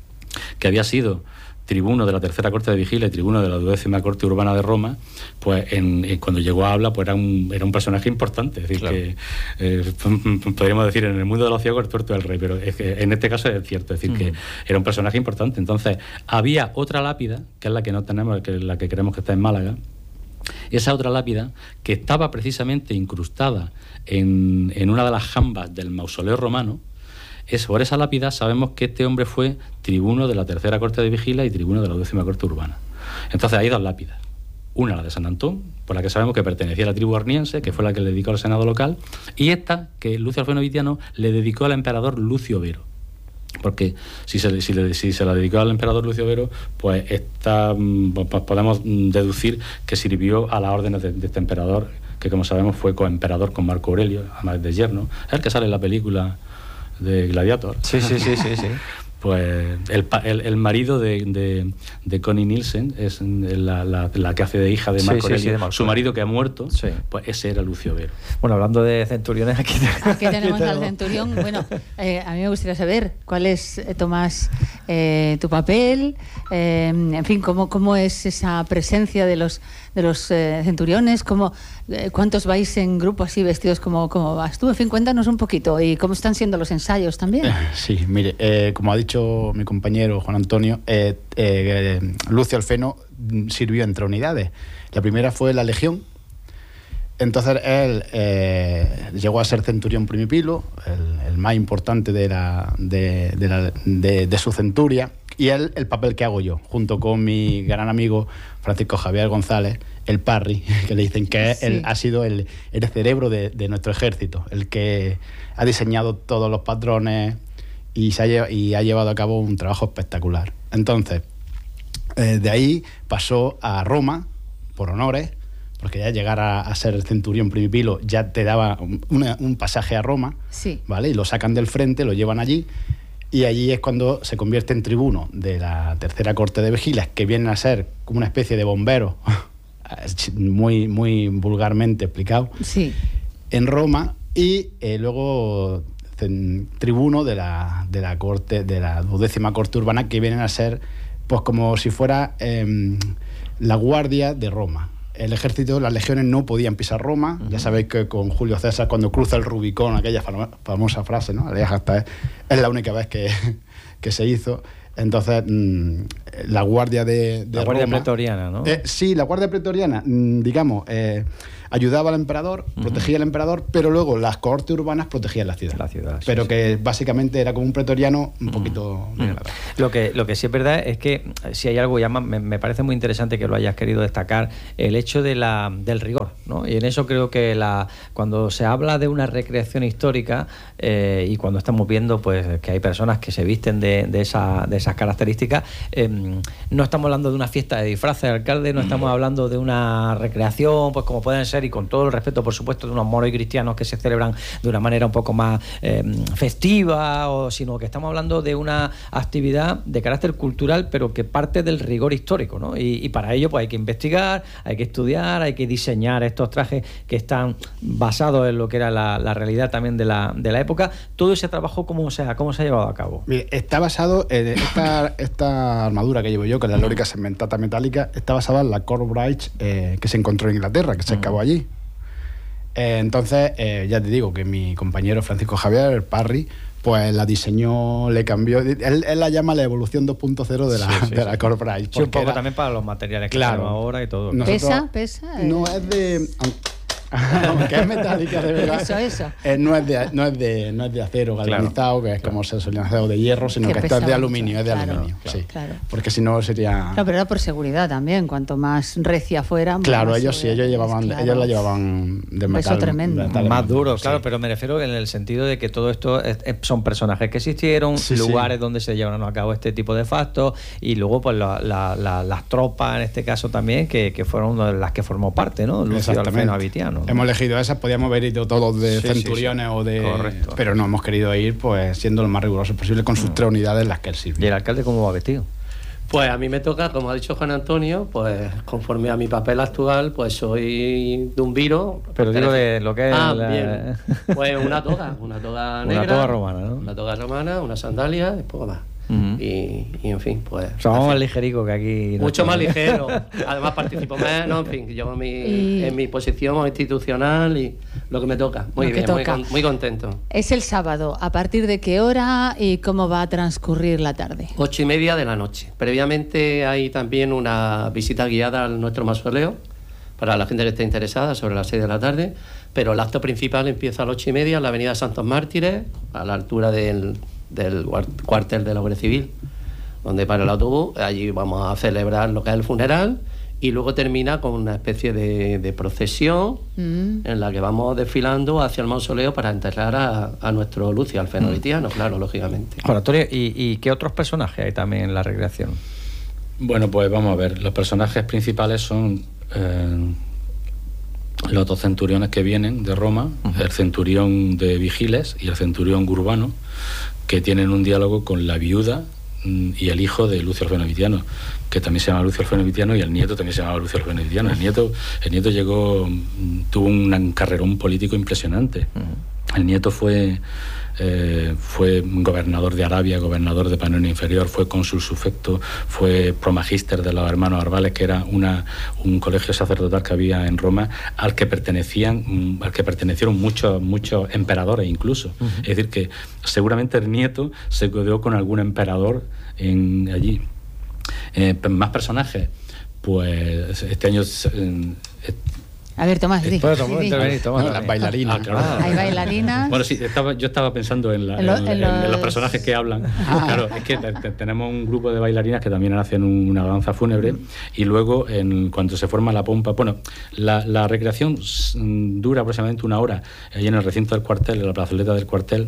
que había sido tribuno de la tercera corte de vigilia y tribuno de la duodécima corte urbana de Roma, pues en, en, cuando llegó a habla pues era un, era un personaje importante. Es decir, claro. que eh, podríamos decir en el mundo de los ciegos el tuerto del rey, pero es que en este caso es cierto, es decir, uh-huh. que era un personaje importante. Entonces había otra lápida, que es la que no tenemos, que la que creemos que está en Málaga. Esa otra lápida, que estaba precisamente incrustada en, en una de las jambas del mausoleo romano. Es por esa lápida sabemos que este hombre fue tribuno de la tercera corte de vigilia y tribuno de la duodécima corte urbana. Entonces hay dos lápidas. Una, la de San Antón, por la que sabemos que pertenecía a la tribu arniense, que fue la que le dedicó al Senado local, y esta, que Lucio Alfeno Vitiano le dedicó al emperador Lucio Vero. Porque si se, si, le, si se la dedicó al emperador Lucio Vero, pues esta, pues podemos deducir que sirvió a las órdenes de, de este emperador, que como sabemos fue coemperador con Marco Aurelio, además de yerno. Es el que sale en la película de Gladiator. Sí, sí, sí, sí, sí. Pues el, el, el marido de, de, de Connie Nielsen es la, la, la que hace de hija de Marco sí, Aurelio. Sí, sí, de Marco. Su marido que ha muerto, sí. Pues ese era Lucio Vero. Bueno, hablando de centuriones, aquí, aquí tenemos aquí al centurión. Bueno, eh, a mí me gustaría saber cuál es, eh, Tomás, eh, tu papel, eh, en fin, cómo, cómo es esa presencia de los de los eh, centuriones, cómo, eh, cuántos vais en grupo así vestidos como, como vas tú. En fin, cuéntanos un poquito y cómo están siendo los ensayos también. Sí, mire, eh, como ha dicho mi compañero Juan Antonio, eh, eh, Lucio Alfeno sirvió entre unidades. La primera fue la Legión. Entonces él eh, llegó a ser centurión primipilo, el, el más importante de, la, de, de, la, de, de su centuria, y él el papel que hago yo, junto con mi gran amigo Francisco Javier González, el Parry, que le dicen que sí. él ha sido el, el cerebro de, de nuestro ejército, el que ha diseñado todos los patrones y, se ha, y ha llevado a cabo un trabajo espectacular. Entonces, eh, de ahí pasó a Roma, por honores, porque ya llegar a, a ser centurión primipilo ya te daba una, un pasaje a Roma, sí. ¿vale? Y lo sacan del frente, lo llevan allí, y allí es cuando se convierte en tribuno de la tercera corte de vigilas, que vienen a ser como una especie de bomberos, muy, muy vulgarmente explicado, sí. en Roma, y eh, luego tribuno de la, de la corte, de la duodécima corte urbana, que vienen a ser pues como si fuera eh, la guardia de Roma. El ejército, las legiones no podían pisar Roma. Uh-huh. Ya sabéis que con Julio César, cuando cruza el Rubicón, aquella famosa frase, ¿no? Hasta es la única vez que, que se hizo. Entonces, mmm, la guardia de, de La guardia Roma, pretoriana, ¿no? Eh, sí, la guardia pretoriana, mmm, digamos, eh, ayudaba al emperador, uh-huh. protegía al emperador, pero luego las cohortes urbanas protegían la ciudad. La ciudad, sí, pero sí. que básicamente era como un pretoriano un poquito uh-huh. degradado. Lo que, lo que sí es verdad es que si hay algo, ya me, me parece muy interesante que lo hayas querido destacar, el hecho de la, del rigor, ¿no? Y en eso creo que la, cuando se habla de una recreación histórica eh, y cuando estamos viendo pues que hay personas que se visten de, de, esa, de esas características, eh, no estamos hablando de una fiesta de disfraces, alcalde, no estamos hablando de una recreación, pues como pueden ser, y con todo el respeto, por supuesto, de unos moros y cristianos que se celebran de una manera un poco más eh, festiva, o, sino que estamos hablando de una actividad de carácter cultural, pero que parte del rigor histórico, ¿no? Y, y para ello pues hay que investigar, hay que estudiar, hay que diseñar estos trajes que están basados en lo que era la, la realidad también de la, de la época. Todo ese trabajo, ¿cómo se ha, cómo se ha llevado a cabo? Mire, está basado en esta, esta armadura que llevo yo, que es la lórica segmentada metálica, está basada en la Corbridge eh, que se encontró en Inglaterra, que se excavó allí. Eh, entonces, eh, ya te digo que mi compañero Francisco Javier, el Parry, pues la diseñó, le cambió. Él, él la llama la evolución dos punto cero de la, sí, sí, de la Corbridge. Sí, un poco era, también para los materiales que claro, tenemos ahora y todo. Nosotros, ¿Pesa? ¿Pesa? No, es de... Aunque es metálica de verdad. Eso, eso. Eh, no, es de, no, es de, no es de acero galvanizado, claro, que es claro. como se solían hacer, o de hierro, sino Qué que esto es de aluminio, mucho. es de claro, aluminio. Claro, sí. claro. Porque si no sería... Claro, pero era por seguridad también. Cuanto más recia fuera... Claro, más ellos sí, ellos llevaban, claro. ellos la llevaban de metal. Eso tremendo. Metal más duro, claro, sí. pero me refiero en el sentido de que todo esto es, es, son personajes que existieron, sí, lugares sí. donde se llevaron a cabo este tipo de fastos, y luego pues la, la, la, las tropas, en este caso también, que, que fueron una de las que formó parte, ¿no? Lucio Alfeno Avitiano. ¿no? Hemos elegido esas, podíamos haber ido todos de sí, centuriones sí, sí. o de... Correcto. Pero no, hemos querido ir pues siendo lo más riguroso posible con sus no. tres unidades en las que él sirve. ¿Y el alcalde cómo va vestido? Pues a mí me toca, como ha dicho Juan Antonio, pues conforme a mi papel actual, pues soy de un viro. Pero digo de lo que es... Ah, la... bien. Pues una toga, una toga negra. Una toga romana, ¿no? Una toga romana, una sandalia y poco más. Uh-huh. y, y en fin, pues... O sea, vamos más ligerico que aquí. Mucho no más ligero. Además participo menos, en fin, yo mi, y... en mi posición institucional y lo que me toca. Muy lo bien, toca. Muy, con, muy contento. Es el sábado. ¿A partir de qué hora y cómo va a transcurrir la tarde? Ocho y media de la noche. Previamente hay también una visita guiada a nuestro mausoleo para la gente que esté interesada, sobre las seis de la tarde, pero el acto principal empieza a las ocho y media en la avenida Santos Mártires, a la altura del... del cuartel de la Guardia Civil, donde para el autobús. Allí vamos a celebrar lo que es el funeral y luego termina con una especie de, de procesión mm. en la que vamos desfilando hacia el mausoleo para enterrar a, a nuestro Lucio Alfeno Avitiano, mm. claro, lógicamente. Juan Antonio, ¿y, ¿y qué otros personajes hay también en la recreación? Bueno, pues vamos a ver, los personajes principales son eh, los dos centuriones que vienen de Roma, uh-huh. el centurión de Vigiles y el centurión Urbano, que tienen un diálogo con la viuda y el hijo de Lucio Alfeno Avitiano, que también se llama Lucio Alfeno Avitiano, y el nieto también se llama Lucio Alfeno Avitiano. El nieto, el nieto llegó, tuvo un carrerón político impresionante. Uh-huh. El nieto fue, eh, fue gobernador de Arabia, gobernador de Panonia Inferior, fue cónsul sufecto, fue promagíster de los hermanos Arbales, que era una, un colegio sacerdotal que había en Roma, al que pertenecían, al que pertenecieron muchos, muchos emperadores incluso. Uh-huh. Es decir, que seguramente el nieto se quedó con algún emperador en, allí. Eh, más personajes, pues este año... Eh, A ver, Tomás, di. Pues, Tomás, intervenir, Tomás, no, las bailarinas. Ah, claro. Ah, hay bailarinas. Bueno, sí, estaba, yo estaba pensando en, la, en, lo, en, en, los... en los personajes que hablan. Ah. Claro, es que te, te, tenemos un grupo de bailarinas que también hacen un, una danza fúnebre, y luego, en cuanto se forma la pompa, bueno, la, la recreación dura aproximadamente una hora ahí en el recinto del cuartel, en la plazoleta del cuartel.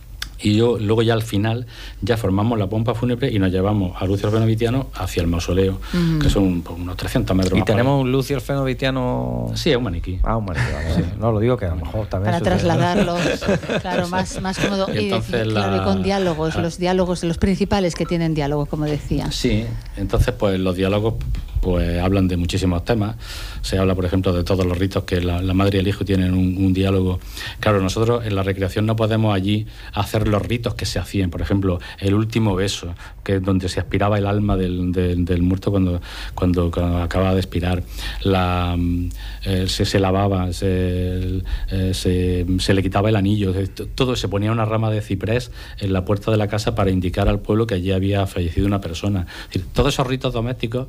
Y yo, luego ya al final ya formamos la pompa fúnebre y nos llevamos a Lucio Alfeno Avitiano hacia el mausoleo, uh-huh. que son pues, unos trescientos metros. ¿Y más tenemos un Lucio Alfeno Avitiano? Sí, es un maniquí. Ah, un maniquí, vale. Sí. No, lo digo que a lo mejor también... Para trasladarlos, claro, más, más cómodo. Y, entonces, y, la... claro, y con diálogos, ah. los diálogos, los principales que tienen diálogo, como decía. Sí, entonces pues los diálogos pues hablan de muchísimos temas. Se habla, por ejemplo, de todos los ritos, que la, la madre y el hijo tienen un, un diálogo. Claro, nosotros en la recreación no podemos allí hacer los ritos que se hacían. Por ejemplo, el último beso, que es donde se aspiraba el alma del, del, del muerto cuando, cuando, cuando acababa de expirar. La, eh, se, se lavaba, se, eh, se, se le quitaba el anillo. Todo, se ponía una rama de ciprés en la puerta de la casa para indicar al pueblo que allí había fallecido una persona. Es decir, todos esos ritos domésticos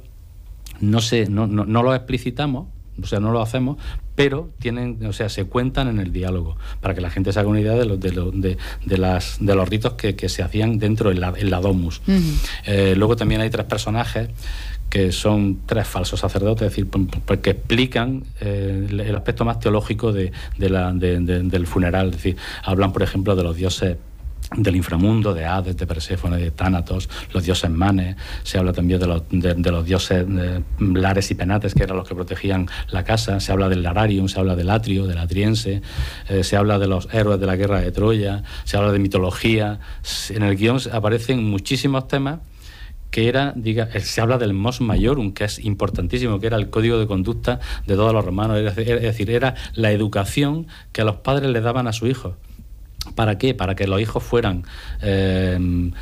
no se, no, no, no los explicitamos, o sea, no lo hacemos, pero tienen, o sea, se cuentan en el diálogo para que la gente se haga una idea de los de, lo, de, de las de los ritos que, que se hacían dentro en la, en la domus. Uh-huh. Eh, luego también hay tres personajes que son tres falsos sacerdotes, es decir, porque explican eh, el aspecto más teológico de, de la, de, de, del funeral. Es decir, hablan, por ejemplo, de los dioses del inframundo, de Hades, de Perséfone, de Tánatos, los dioses Manes. Se habla también de los, de, de los dioses de Lares y Penates, que eran los que protegían la casa. Se habla del Lararium, se habla del Atrio, del Atriense, eh, se habla de los héroes de la guerra de Troya, se habla de mitología. En el guión aparecen muchísimos temas que era, diga, se habla del mos maiorum, que es importantísimo, que era el código de conducta de todos los romanos. Es decir, era la educación que los padres le daban a sus hijos. ¿Para qué? Para que los hijos fueran eh,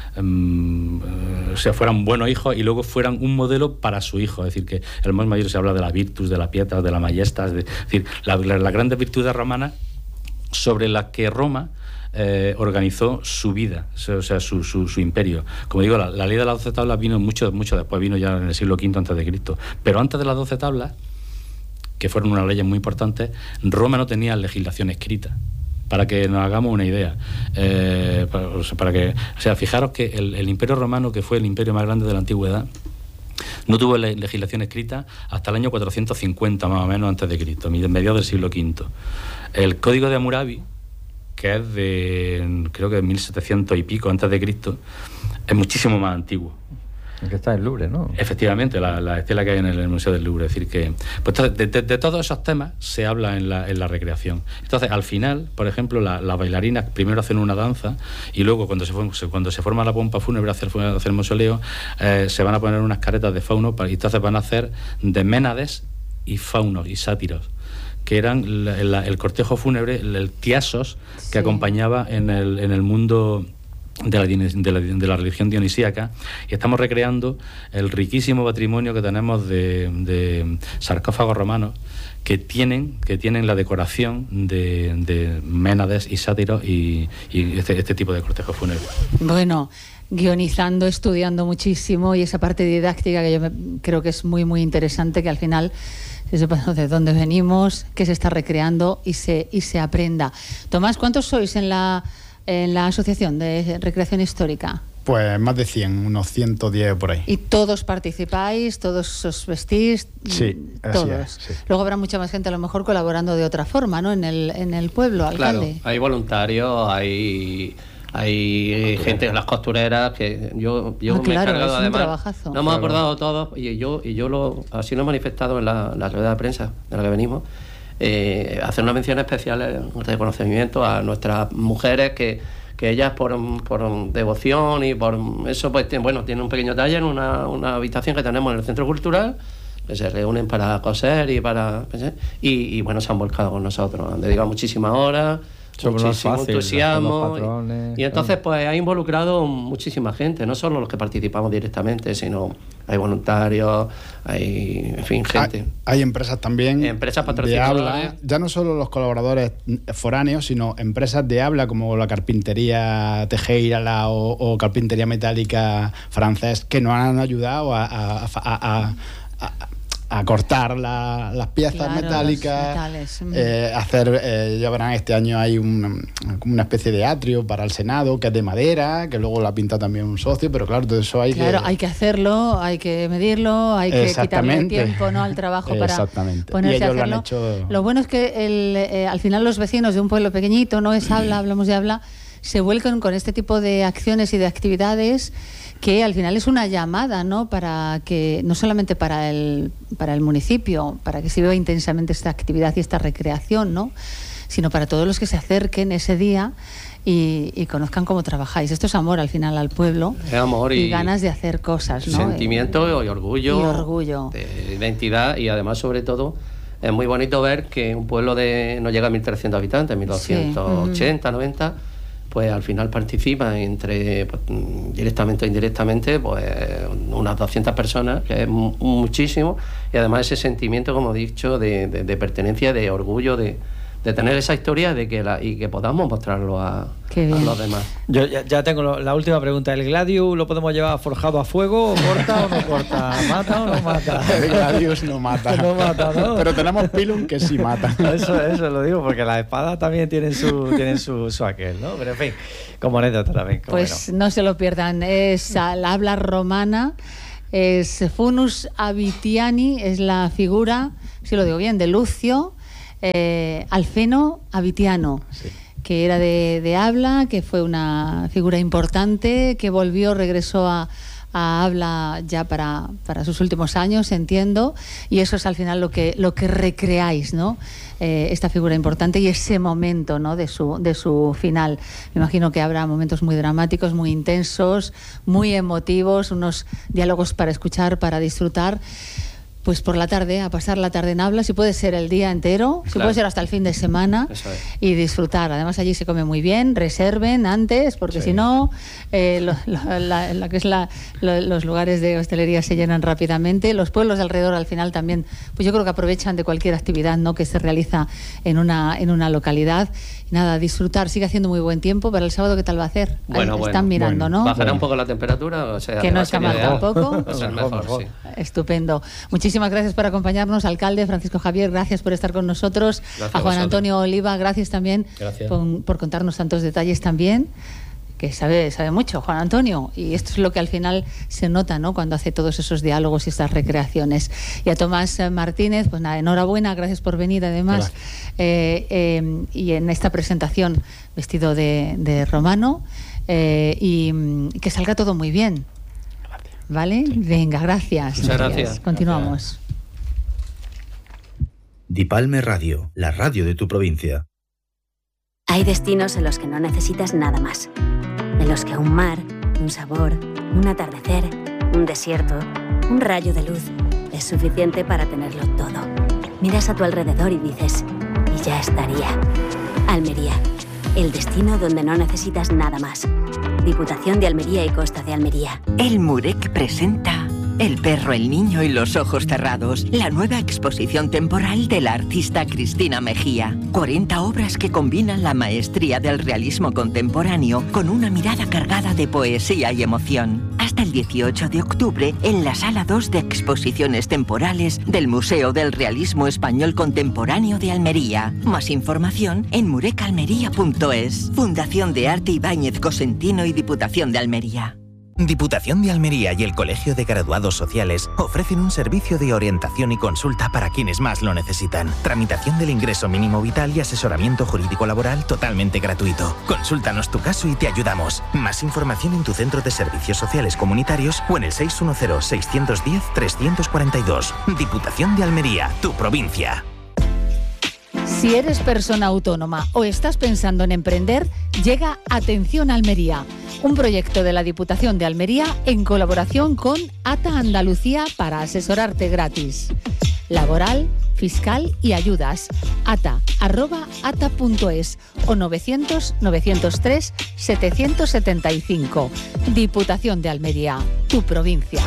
um, o sea, fueran buenos hijos y luego fueran un modelo para su hijo. Es decir, que el mos maiorum se habla de la virtus, de la pietas, de la majestas, de, es decir, las la, la grandes virtudes romanas sobre las que Roma eh, organizó su vida, o sea, su, su, su imperio. Como digo, la, la ley de las doce tablas vino mucho, mucho después, vino ya en el siglo quinto antes de Cristo. Pero antes de las doce tablas, que fueron unas leyes muy importantes, Roma no tenía legislación escrita. Para que nos hagamos una idea, eh, para, para que, o sea, fijaros que el, el Imperio Romano, que fue el imperio más grande de la antigüedad, no tuvo legislación escrita hasta el año cuatrocientos cincuenta más o menos antes de Cristo, mediados del siglo quinto. El Código de Hammurabi, que es de, creo que de mil setecientos y pico antes de Cristo, es muchísimo más antiguo. Que está en el Louvre, ¿no? Efectivamente, la, la estela que hay en el, en el Museo del Louvre. Es decir, que pues, de, de, de todos esos temas se habla en la, en la recreación. Entonces, al final, por ejemplo, las la bailarinas primero hacen una danza y luego, cuando se, cuando se forma la pompa fúnebre hacia el, hacia el mausoleo, eh, se van a poner unas caretas de fauno, y entonces van a hacer de Ménades y faunos y sátiros, que eran la, la, el cortejo fúnebre, el, el tiasos que sí. acompañaba en el, en el mundo de la, de, la, de la religión dionisíaca, y estamos recreando el riquísimo patrimonio que tenemos de, de sarcófagos romanos que tienen que tienen la decoración de, de Ménades y sátiros y, y este, este tipo de cortejo fúnebre. Bueno, guionizando, estudiando muchísimo, y esa parte didáctica que yo me, creo que es muy muy interesante, que al final se sepa de dónde venimos, qué se está recreando y se, y se aprenda. Tomás, ¿cuántos sois en la en la Asociación de Recreación Histórica? Pues más de cien, unos ciento diez por ahí. ¿Y todos participáis? ¿Todos os vestís? Sí, todos. Es, sí. Luego habrá mucha más gente a lo mejor colaborando de otra forma, ¿no? En el, en el pueblo, alcalde. Claro, hay voluntarios, hay... Hay gente en las costureras que yo, yo ah, me claro, he encargado, es además, un trabajazo. nos hemos acordado todos, y yo y yo lo así lo he manifestado en la, la rueda de prensa de la que venimos, eh, hacer una mención especial, un reconocimiento a nuestras mujeres que, que ellas por, por devoción y por eso, pues bueno, tienen un pequeño taller en una, una habitación que tenemos en el Centro Cultural, que se reúnen para coser y para y, y bueno, se han volcado con nosotros, han dedicado muchísimas horas, muchísimo fácil, entusiasmo, patrones, y, y entonces pues ha involucrado muchísima gente, no solo los que participamos directamente, sino hay voluntarios, hay, en fin, gente. Hay, hay empresas también empresas de habla, ya no solo los colaboradores foráneos, sino empresas de habla como la carpintería Tejera o, o carpintería metálica francés, que nos han ayudado a, a, a, a, a a cortar la, las piezas claro, metálicas, eh, hacer, eh, ya verán, este año hay un, una especie de atrio para el Senado, que es de madera, que luego la pinta también un socio, pero claro, todo eso hay claro, que... hay que hacerlo, hay que medirlo, hay que quitarle tiempo, ¿no?, al trabajo para ponerse a hacerlo. Lo, hecho... lo bueno es que el, eh, al final los vecinos de un pueblo pequeñito, no es habla, hablamos de habla, se vuelcan con este tipo de acciones y de actividades que al final es una llamada, ¿no?, para que no solamente para el para el municipio, para que se vea intensamente esta actividad y esta recreación, ¿no?, sino para todos los que se acerquen ese día y, y conozcan cómo trabajáis. Esto es amor al final al pueblo, es amor y, y ganas de hacer cosas, ¿no? Sentimiento y, y orgullo, y orgullo de identidad, y además sobre todo es muy bonito ver que un pueblo de no llega a mil trescientos habitantes, mil doscientos ochenta, sí. noventa, pues al final participan entre, pues, directamente o indirectamente, pues unas doscientas personas, que es muchísimo, y además ese sentimiento, como he dicho, de, de, de pertenencia, de orgullo, de, de tener esa historia de que la, y que podamos mostrarlo a, a los demás. Yo ya, ya tengo lo, la última pregunta. ¿El Gladius lo podemos llevar forjado a fuego? ¿Corta o no corta? ¿Mata o no mata? El Gladius no mata. No mata, ¿no? Pero tenemos Pilum que sí mata. Eso, eso lo digo porque las espadas también tienen su tienen su, su aquel, ¿no? Pero en fin, como anécdota también. Pues no. no se lo pierdan. Es la habla romana, es Funus Abitiani, es la figura, si lo digo bien, de Lucio Eh, Alfeno Abitiano, sí. que era de, de habla, que fue una figura importante, que volvió, regresó a, a habla ya para, para sus últimos años, entiendo, y eso es al final lo que, lo que recreáis, ¿no? Eh, esta figura importante y ese momento, ¿no?, de su, de su final. Me imagino que habrá momentos muy dramáticos, muy intensos, muy emotivos, unos diálogos para escuchar, para disfrutar. Pues por la tarde, a pasar la tarde en habla, si puede ser el día entero, si claro. puede ser hasta el fin de semana, Eso es. y disfrutar. Además allí se come muy bien, reserven antes, porque sí. si no, eh, lo, lo, la, la que es la, lo, los lugares de hostelería se llenan rápidamente. Los pueblos de alrededor al final también, pues yo creo que aprovechan de cualquier actividad, ¿no?, que se realiza en una, en una localidad. Y nada, disfrutar, sigue haciendo muy buen tiempo, pero el sábado ¿qué tal va a hacer? Bueno, Ahí, están bueno, mirando, bueno. ¿no? ¿Bajará un poco la temperatura? O sea, que no está mal tampoco. Va a ser mejor, sí. Estupendo. Muchísimas muchísimas gracias por acompañarnos, alcalde. Francisco Javier, gracias por estar con nosotros. Gracias a Juan a Antonio Oliva, gracias también por, por contarnos tantos detalles también, que sabe, sabe mucho Juan Antonio, y esto es lo que al final se nota, ¿no?, cuando hace todos esos diálogos y estas recreaciones. Y a Tomás Martínez, pues nada, enhorabuena, gracias por venir además, eh, eh, y en esta presentación vestido de, de romano, eh, y, y que salga todo muy bien. ¿Vale? Venga, gracias. Muchas gracias. Continuamos. Dipalme Radio, la radio de tu provincia. Hay destinos en los que no necesitas nada más. En los que un mar, un sabor, un atardecer, un desierto, un rayo de luz es suficiente para tenerlo todo. Miras a tu alrededor y dices, y ya estaría. Almería, el destino donde no necesitas nada más. Diputación de Almería y Costa de Almería. El Murek presenta El perro, el niño y los ojos cerrados, la nueva exposición temporal de la artista Cristina Mejía. cuarenta obras que combinan la maestría del realismo contemporáneo con una mirada cargada de poesía y emoción. Hasta el dieciocho de octubre en la Sala dos de Exposiciones Temporales del Museo del Realismo Español Contemporáneo de Almería. Más información en murecalmería punto es. Fundación de Arte Ibáñez Cosentino y Diputación de Almería. Diputación de Almería y el Colegio de Graduados Sociales ofrecen un servicio de orientación y consulta para quienes más lo necesitan. Tramitación del ingreso mínimo vital y asesoramiento jurídico laboral totalmente gratuito. Consúltanos tu caso y te ayudamos. Más información en tu centro de servicios sociales comunitarios o en el seis uno cero, seis uno cero, tres cuatro dos. Diputación de Almería, tu provincia. Si eres persona autónoma o estás pensando en emprender, llega Atención Almería, un proyecto de la Diputación de Almería en colaboración con ATA Andalucía para asesorarte gratis. Laboral, fiscal y ayudas. ata arroba ata punto es o novecientos, novecientos tres, setecientos setenta y cinco. Diputación de Almería, tu provincia.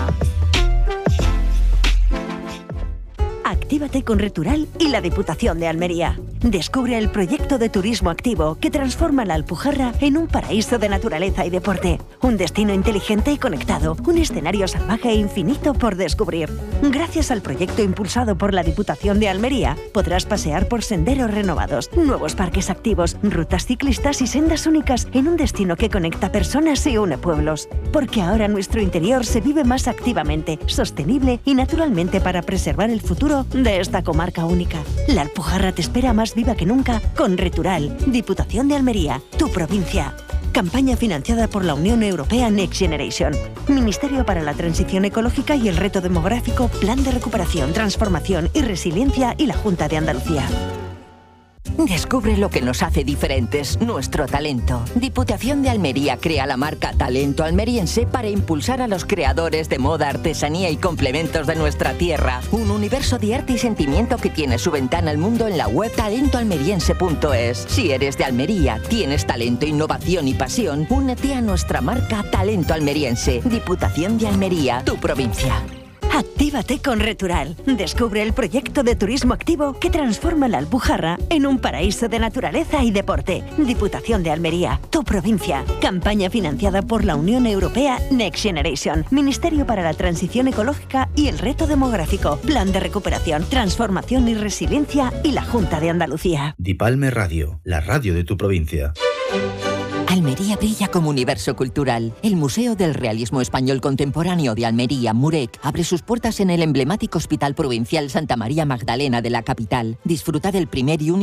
Actívate con Retural y la Diputación de Almería. Descubre el proyecto de turismo activo que transforma la Alpujarra en un paraíso de naturaleza y deporte. Un destino inteligente y conectado. Un escenario salvaje e infinito por descubrir. Gracias al proyecto impulsado por la Diputación de Almería, podrás pasear por senderos renovados, nuevos parques activos, rutas ciclistas y sendas únicas en un destino que conecta personas y une pueblos. Porque ahora nuestro interior se vive más activamente, sostenible y naturalmente para preservar el futuro de esta comarca única. La Alpujarra te espera más viva que nunca con Retural, Diputación de Almería, tu provincia. Campaña financiada por la Unión Europea Next Generation. Ministerio para la Transición Ecológica y el Reto Demográfico, Plan de Recuperación, Transformación y Resiliencia y la Junta de Andalucía. Descubre lo que nos hace diferentes, nuestro talento. Diputación de Almería crea la marca Talento Almeriense para impulsar a los creadores de moda, artesanía y complementos de nuestra tierra. Un universo de arte y sentimiento que tiene su ventana al mundo en la web talento almeriense punto es. Si eres de Almería, tienes talento, innovación y pasión, únete a nuestra marca Talento Almeriense. Diputación de Almería, tu provincia. Actívate con Retural. Descubre el proyecto de turismo activo que transforma la Alpujarra en un paraíso de naturaleza y deporte. Diputación de Almería, tu provincia. Campaña financiada por la Unión Europea Next Generation. Ministerio para la Transición Ecológica y el Reto Demográfico. Plan de Recuperación, Transformación y Resiliencia y la Junta de Andalucía. Dipalme Radio, la radio de tu provincia. Almería brilla como universo cultural. El Museo del Realismo Español Contemporáneo de Almería, Murek, abre sus puertas en el emblemático Hospital Provincial Santa María Magdalena de la capital. Disfruta del primer y único